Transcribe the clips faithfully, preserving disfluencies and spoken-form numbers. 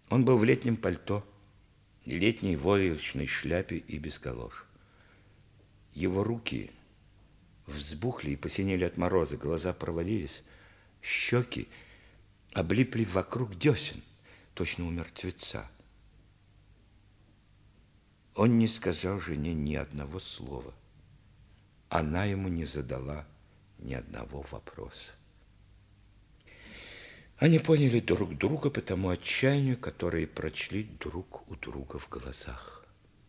Он был в летнем пальто, летней войлочной шляпе и без галош. Его руки взбухли и посинели от мороза, глаза провалились, щеки облипли вокруг десен, точно у мертвеца. Он не сказал жене ни одного слова. Она ему не задала ни одного вопроса. Они поняли друг друга по тому отчаянию, которое прочли друг у друга в глазах.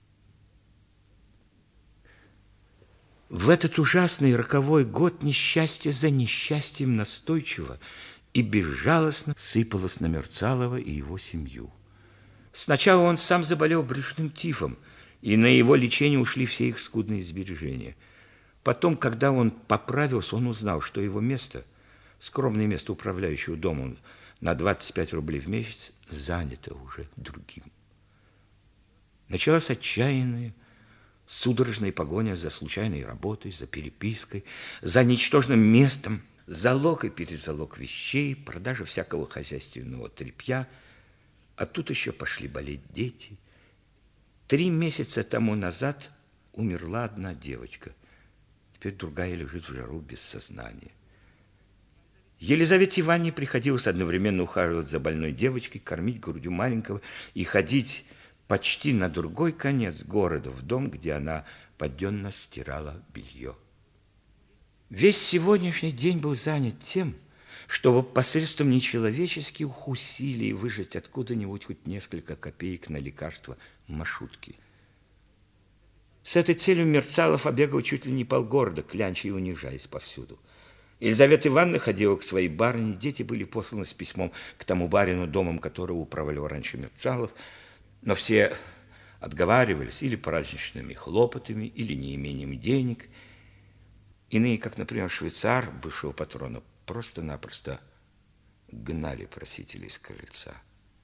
В этот ужасный роковой год несчастье за несчастьем настойчиво и безжалостно сыпалось на Мерцалова и его семью. Сначала он сам заболел брюшным тифом, и на его лечение ушли все их скудные сбережения. Потом, когда он поправился, он узнал, что его место, скромное место управляющего домом на двадцать пять рублей в месяц, занято уже другим. Началась отчаянная, судорожная погоня за случайной работой, за перепиской, за ничтожным местом, залог и перезалог вещей, продажа всякого хозяйственного тряпья. А тут еще пошли болеть дети. Три месяца тому назад умерла одна девочка. Теперь другая лежит в жару без сознания. Елизавете Ивановне приходилось одновременно ухаживать за больной девочкой, кормить грудью маленького и ходить почти на другой конец города, в дом, где она подденно стирала белье. Весь сегодняшний день был занят тем, чтобы посредством нечеловеческих усилий выжать откуда-нибудь хоть несколько копеек на лекарства Машутки. С этой целью Мерцалов обегал чуть ли не полгорода, клянча и унижаясь повсюду. Елизавета Ивановна ходила к своей барыне, дети были посланы с письмом к тому барину, домом которого управлял раньше Мерцалов, но все отговаривались или праздничными хлопотами, или неимением денег. Иные, как, например, швейцар бывшего патрона, просто-напросто гнали просителей с крыльца.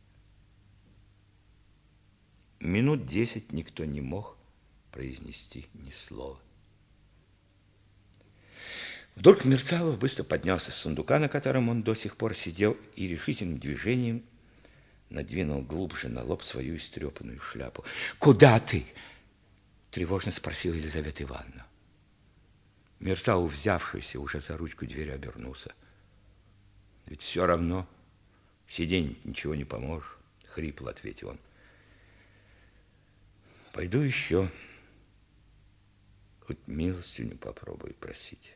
Минут десять никто не мог произнести ни слова. Вдруг Мерцалов быстро поднялся с сундука, на котором он до сих пор сидел, и решительным движением надвинул глубже на лоб свою истрепанную шляпу. «Куда ты?» – тревожно спросила Елизавета Ивановна. Мерцалов, взявшийся уже за ручку двери, обернулся. «Ведь все равно сиденье ничего не поможет», – хрипло ответил он. «Пойду еще, хоть милостыню попробую просить».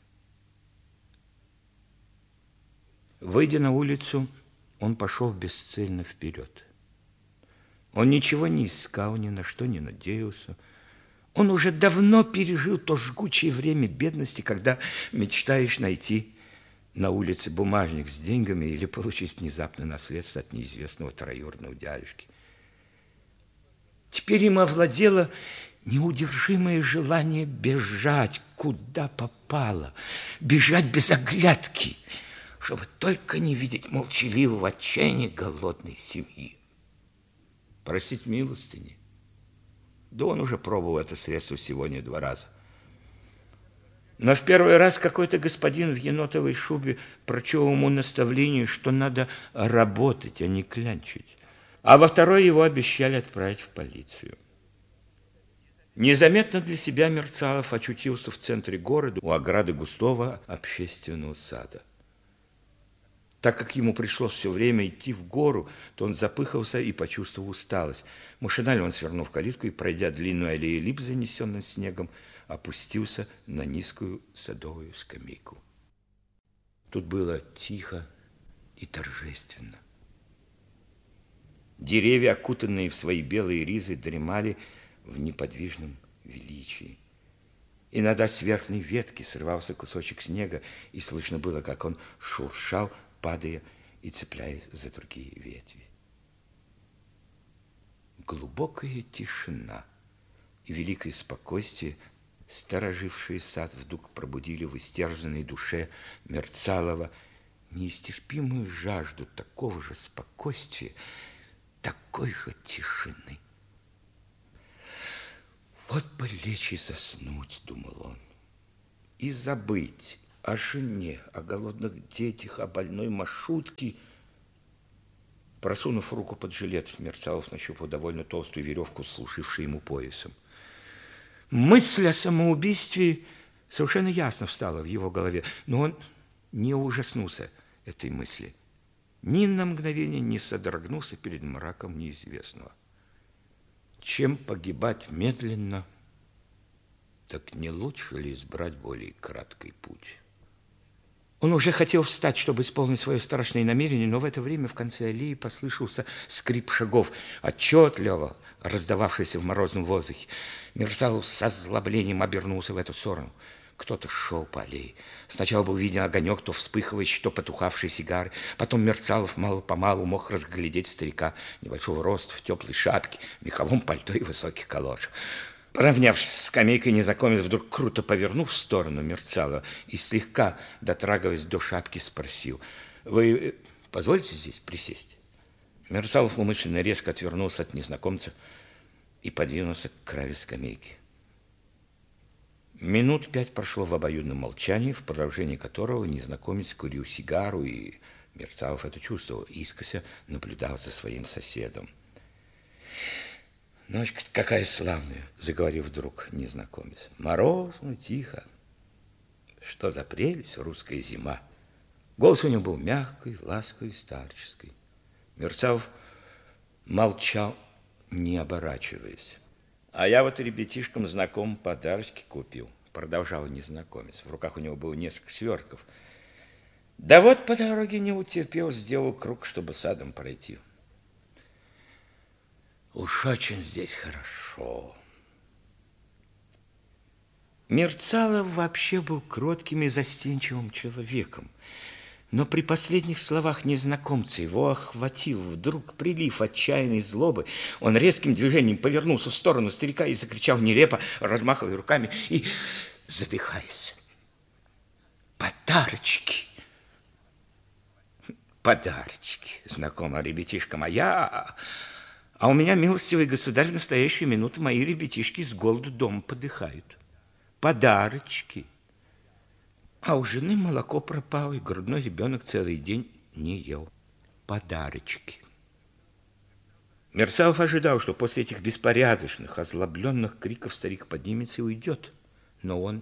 Выйдя на улицу, он пошел бесцельно вперед. Он ничего не искал, ни на что не надеялся. Он уже давно пережил то жгучее время бедности, когда мечтаешь найти на улице бумажник с деньгами или получить внезапно наследство от неизвестного троюродного дядюшки. Теперь им овладело неудержимое желание бежать, куда попало, бежать без оглядки, чтобы только не видеть молчаливого отчаяния голодной семьи. Просить милостыни? Да он уже пробовал это средство сегодня два раза. Но в первый раз какой-то господин в енотовой шубе прочел ему наставление, что надо работать, а не клянчить. А во второй его обещали отправить в полицию. Незаметно для себя Мерцалов очутился в центре города у ограды густого общественного сада. Так как ему пришлось все время идти в гору, то он запыхался и почувствовал усталость. Машинально он свернул в калитку и, пройдя длинную аллею лип, занесенную снегом, опустился на низкую садовую скамейку. Тут было тихо и торжественно. Деревья, окутанные в свои белые ризы, дремали в неподвижном величии. Иногда с верхней ветки срывался кусочек снега, и слышно было, как он шуршал, падая и цепляясь за другие ветви. Глубокая тишина и великое спокойствие, сторожившие сад, вдруг пробудили в истерзанной душе Мерцалова неистерпимую жажду такого же спокойствия, такой же тишины. Вот бы лечь и заснуть, думал он, и забыть о жене, о голодных детях, о больной Машутке. Просунув руку под жилет, Мерцалов нащупал довольно толстую веревку, служившую ему поясом. Мысль о самоубийстве совершенно ясно встала в его голове, но он не ужаснулся этой мысли. Ни на мгновение не содрогнулся перед мраком неизвестного. Чем погибать медленно, так не лучше ли избрать более краткий путь? Он уже хотел встать, чтобы исполнить свое страшное намерение, но в это время в конце аллеи послышался скрип шагов, отчетливо раздававшийся в морозном воздухе. Мерцалов с озлоблением обернулся в эту сторону. Кто-то шел по аллее. Сначала был виден огонек, то вспыхивающий, то потухавший сигары. Потом Мерцалов мало-помалу мог разглядеть старика небольшого роста, в теплой шапке, меховом пальто и высоких калошах. Поравнявшись с скамейкой, незнакомец вдруг круто повернув в сторону Мерцалова и слегка дотрагиваясь до шапки, спросил: «Вы позволите здесь присесть?» Мерцалов умышленно резко отвернулся от незнакомца и подвинулся к краю скамейки. Минут пять прошло в обоюдном молчании, в продолжении которого незнакомец курил сигару, и Мерцалов это чувствовал, искоса наблюдал за своим соседом. «Ночь какая славная!» — заговорил вдруг незнакомец. «Морозно, тихо. Что за прелесть русская зима!» Голос у него был мягкий, ласковый, старческий. Мерцалов молчал, не оборачиваясь. «А я вот ребятишкам знакомым подарочки купил», — продолжал незнакомец. В руках у него было несколько свертков. «Да вот по дороге не утерпел, сделал круг, чтобы садом пройти. Уж очень здесь хорошо». Мерцалов вообще был кротким и застенчивым человеком, но при последних словах незнакомца его охватил вдруг прилив отчаянной злобы. Он резким движением повернулся в сторону старика и закричал нелепо, размахивая руками и задыхаясь: «Подарочки! Подарочки, знакомая ребятишкам, а я... А у меня, милостивый государь, в настоящую минуту мои ребятишки с голоду дома подыхают. Подарочки. А у жены молоко пропало, и грудной ребенок целый день не ел. Подарочки». Мерцалов ожидал, что после этих беспорядочных, озлобленных криков старик поднимется и уйдет, но он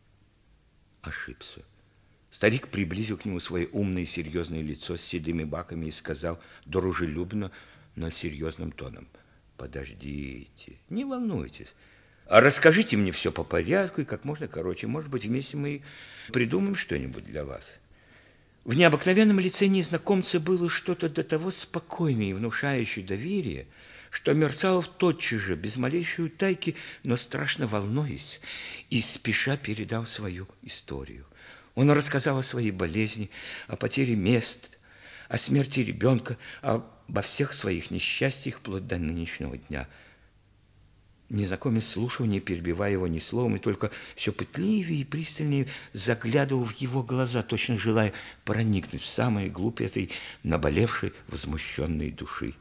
ошибся. Старик приблизил к нему свое умное и серьезное лицо с седыми баками и сказал дружелюбно, но серьезным тоном: «Подождите, не волнуйтесь. А расскажите мне все по порядку и как можно короче. Может быть, вместе мы придумаем что-нибудь для вас». В необыкновенном лице незнакомца было что-то до того спокойное и внушающее доверие, что Мерцалов тотчас же, без малейшей утайки, но страшно волнуясь и спеша, передал свою историю. Он рассказал о своей болезни, о потере мест, о смерти ребенка, обо всех своих несчастьях вплоть до нынешнего дня. Незнакомец слушал, не перебивая его ни словом, и только все пытливее и пристальнее заглядывал в его глаза, точно желая проникнуть в самые глубь этой наболевшей, возмущенной души.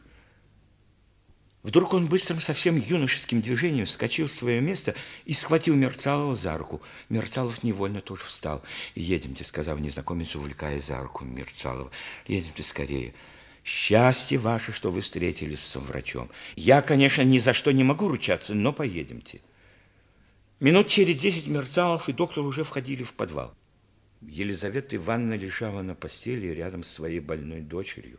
Вдруг он быстрым, совсем юношеским движением вскочил с своего места и схватил Мерцалова за руку. Мерцалов невольно тоже встал. «Едемте», — сказал незнакомец, увлекая за руку Мерцалова. «Едемте скорее. Счастье ваше, что вы встретились с врачом. Я, конечно, ни за что не могу ручаться, но поедемте». Минут через десять Мерцалов и доктор уже входили в подвал. Елизавета Ивановна лежала на постели рядом с своей больной дочерью,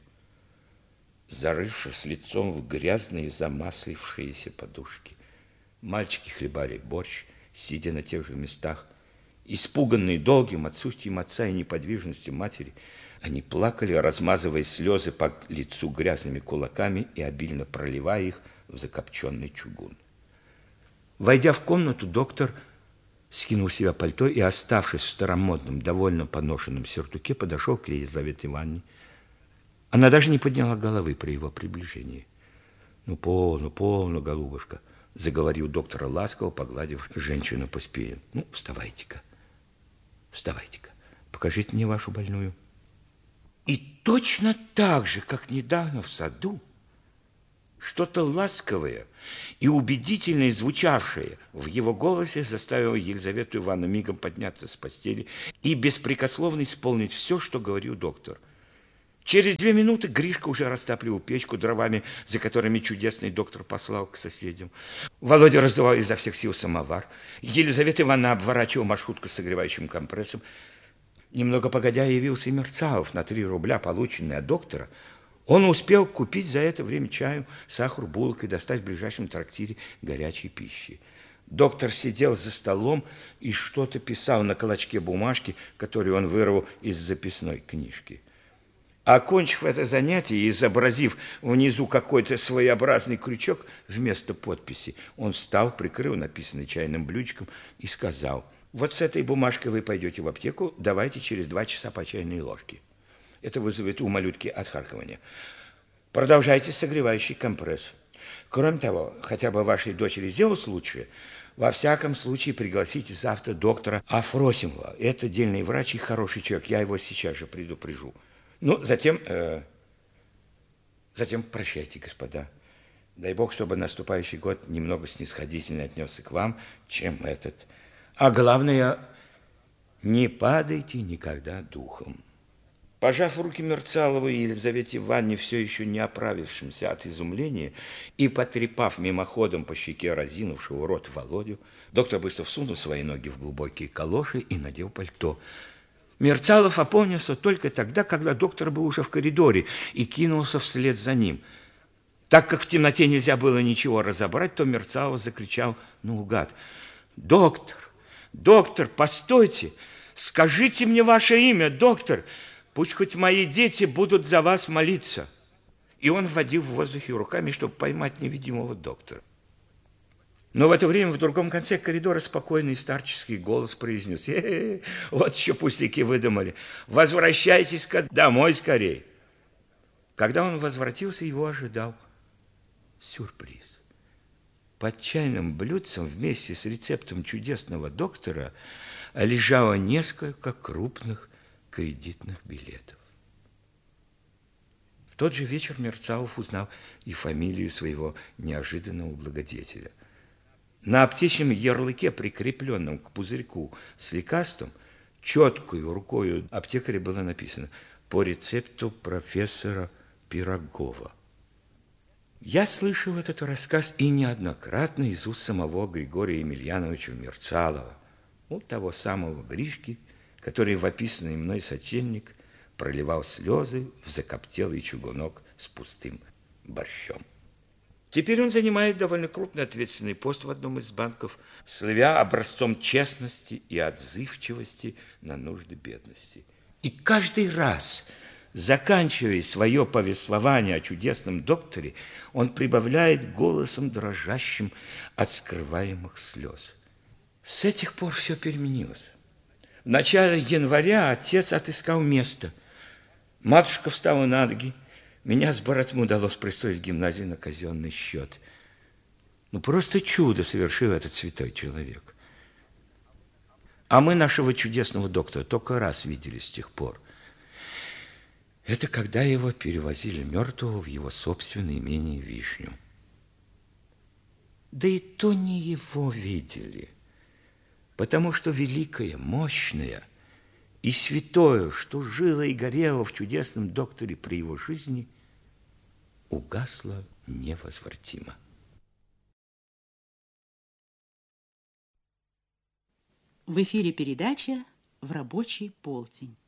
зарывшись лицом в грязные замаслившиеся подушки. Мальчики хлебали борщ, сидя на тех же местах. Испуганные долгим отсутствием отца и неподвижностью матери, они плакали, размазывая слезы по лицу грязными кулаками и обильно проливая их в закопченный чугун. Войдя в комнату, доктор скинул с себя пальто и, оставшись в старомодном, довольно поношенном сюртуке, подошел к Елизавете Ивановне. Она даже не подняла головы при его приближении. «Ну, полно, полно, голубушка», — заговорил доктор ласково, погладив женщину по спине. «Ну, вставайте-ка, вставайте-ка, покажите мне вашу больную». И точно так же, как недавно в саду, что-то ласковое и убедительное, звучавшее в его голосе, заставило Елизавету Ивановну мигом подняться с постели и беспрекословно исполнить все, что говорил доктор. Через две минуты Гришка уже растапливал печку дровами, за которыми чудесный доктор послал к соседям. Володя раздувал изо всех сил самовар. Елизавета Ивановна обворачивала маршрутку с согревающим компрессом. Немного погодя явился и Мерцалов на три рубля, полученный от доктора. Он успел купить за это время чаю, сахар, булок и достать в ближайшем трактире горячей пищи. Доктор сидел за столом и что-то писал на клочке бумажки, которую он вырвал из записной книжки. Окончив это занятие и изобразив внизу какой-то своеобразный крючок вместо подписи, он встал, прикрыл написанный чайным блюдечком и сказал: вот с этой бумажкой вы пойдете в аптеку, давайте через два часа по чайной ложке. Это вызовет у малютки отхаркивание. Продолжайте согревающий компресс. Кроме того, хотя бы вашей дочери сделалось лучше, во всяком случае пригласите завтра доктора Афросимова. Это дельный врач и хороший человек, я его сейчас же предупрежу. Ну, затем, э, затем прощайте, господа. Дай Бог, чтобы наступающий год немного снисходительнее отнесся к вам, чем этот. А главное, не падайте никогда духом. Пожав руки Мерцалову и Елизавете Ивановне, все еще не оправившимся от изумления, и потрепав мимоходом по щеке разинувшего рот Володю, доктор быстро всунул свои ноги в глубокие калоши и надел пальто. Мерцалов опомнился только тогда, когда доктор был уже в коридоре и кинулся вслед за ним. Так как в темноте нельзя было ничего разобрать, то Мерцалов закричал наугад: «Доктор! Доктор, постойте! Скажите мне ваше имя, доктор! Пусть хоть мои дети будут за вас молиться!» И он водил в воздухе руками, чтобы поймать невидимого доктора. Но в это время в другом конце коридора спокойный старческий голос произнес: «Э-э-э, вот еще пустяки выдумали! Возвращайтесь-ка домой скорей!» Когда он возвратился, его ожидал сюрприз. Под чайным блюдцем вместе с рецептом чудесного доктора лежало несколько крупных кредитных билетов. В тот же вечер Мерцалов узнал и фамилию своего неожиданного благодетеля. На аптечном ярлыке, прикрепленном к пузырьку с лекарством, четкой рукой аптекаря было написано: «По рецепту профессора Пирогова». Я слышал этот рассказ и неоднократно из уст самого Григория Емельяновича Мерцалова, вот того самого Гришки, который в описанный мной сочельник проливал слезы в закоптелый чугунок с пустым борщом. Теперь он занимает довольно крупный ответственный пост в одном из банков, славя образцом честности и отзывчивости на нужды бедности. И каждый раз, заканчивая свое повествование о чудесном докторе, он прибавляет голосом дрожащим от скрываемых слез: с этих пор все переменилось. В начале января отец отыскал место. Матушка встала на ноги. Меня с братом удалось пристроить в гимназию на казенный счет. Ну, просто чудо совершил этот святой человек. А мы нашего чудесного доктора только раз видели с тех пор. Это когда его перевозили мертвого в его собственное имение Вишню. Да и то не его видели, потому что великое, мощное и святое, что жило и горело в чудесном докторе при его жизни, угасло невозвратимо. В эфире передача «В рабочий полдень».